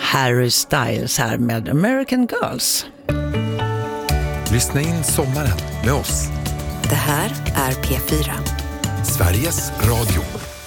Harry Styles här med American Girls. Lyssna in sommaren med oss. Det här är P4. Sveriges Radio.